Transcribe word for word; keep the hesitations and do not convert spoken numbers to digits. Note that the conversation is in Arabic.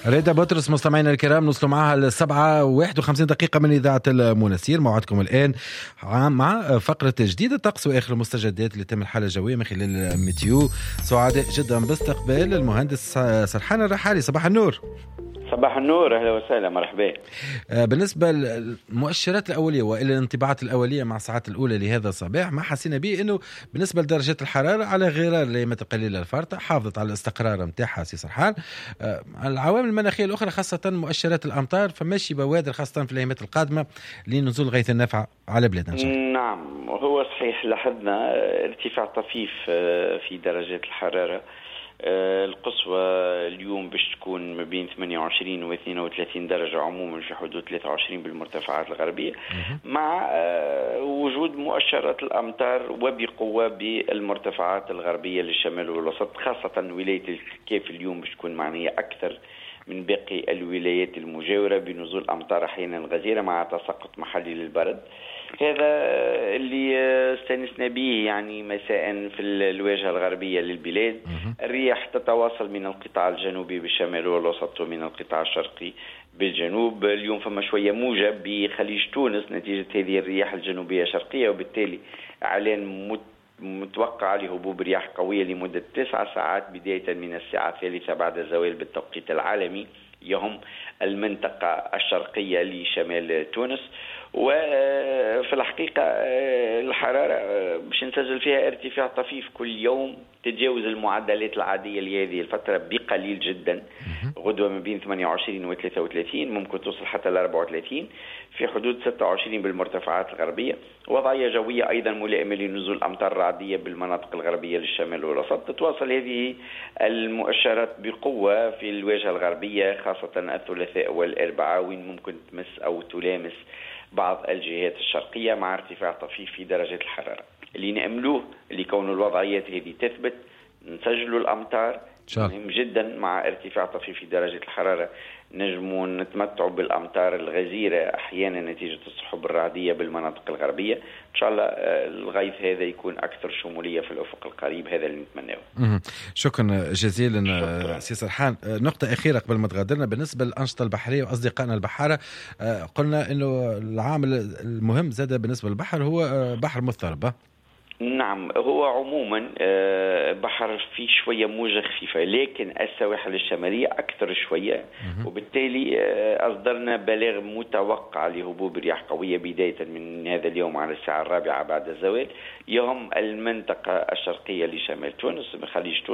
ريدا بطرس مستمعينا الكرام، نوصلوا معها السبعة واحد وخمسين دقيقة من إذاعة المنسير. موعدكم الآن مع فقرة جديدة طقس وآخر المستجدات اللي تم الحالة الجوية من خلال الميتيو. سعداء جدا باستقبال المهندس سرحان الرحالي. صباح النور. صباح النور، أهلا وسهلا، مرحبا. بالنسبة للمؤشرات الأولية وإلى الانطباعات الأولية مع الساعات الأولى لهذا الصباح، ما حسينا به أنه بالنسبة لدرجات الحرارة على غرار الأيامات القليلة الفارطة حافظت على الاستقرار متاعها سي سرحان. العوامل المناخية الأخرى خاصة مؤشرات الأمطار فماشي بوادر خاصة في الأيامات القادمة لنزول غيث النافع على بلادنا إن شاء الله. نعم، هو صحيح لاحظنا ارتفاع طفيف في درجات الحرارة. القصوى اليوم باش تكون ما بين ثمانية وعشرين و اثنين وثلاثين درجة عموما في حدود ثلاثة وعشرين بالمرتفعات الغربية، مع وجود مؤشرات الأمطار وبقوة بالمرتفعات الغربية للشمال والوسط، خاصة ولاية الكيف اليوم باش تكون معنية أكثر من باقي الولايات المجاورة بنزول أمطار أحيانا غزيرة مع تساقط محلي للبرد. هذا اللي استنسنا به يعني مساء في الواجهة الغربية للبلاد. الرياح تتواصل من القطاع الجنوبي بالشمال والوسط ومن القطاع الشرقي بالجنوب. اليوم فما شوية موجة بخليج تونس نتيجة هذه الرياح الجنوبية الشرقية، وبالتالي إعلان متوقع لهبوب رياح قوية لمدة تسع ساعات بداية من الساعة الثالثة بعد الزوال بالتوقيت العالمي يهم المنطقة الشرقية لشمال تونس. وفي الحقيقة الحرارة باش نسجل فيها ارتفاع طفيف كل يوم تتجاوز المعدلات العادية لهذه الفترة بقليل جدا. غدوة ما بين ثمانية وعشرين و ثلاثة وثلاثين، ممكن توصل حتى ل أربعة وثلاثين، في حدود ستة وعشرين بالمرتفعات الغربية. وضعية جوية أيضا ملائمة لنزول أمطار رعدية بالمناطق الغربية للشمال والوسط. تتواصل هذه المؤشرات بقوة في الواجهة الغربية خاصة الثلاثاء والأربعاء، وين ممكن تمس أو تلامس بعض الجهات الشرقية مع ارتفاع طفيف في درجة الحرارة. اللي نأملوه اللي كون الوضعيات هذه تثبت نسجلوا الأمطار مهم جدا. مع ارتفاع طفيف في درجة الحرارة نجموا نتمتعوا بالأمطار الغزيرة أحيانا نتيجة السحب الرعدية بالمناطق الغربية. إن شاء الله الغيث هذا يكون أكثر شمولية في الأفق القريب، هذا اللي نتمناه. شكرا جزيلا سي سرحان. نقطة أخيرة قبل ما تغادرنا بالنسبة للأنشطة البحرية وأصدقائنا البحارة. قلنا إنه العامل المهم زاد بالنسبة للبحر هو بحر مضطرب. نعم، هو عموما بحر فيه شوية موجة خفيفة، لكن السواحل الشمالية أكثر شوية، وبالتالي أصدرنا بلاغ متوقع لهبوب رياح قوية بداية من هذا اليوم على الساعة الرابعة بعد الزوال يهم المنطقة الشرقية لشمال تونس من خليج تونس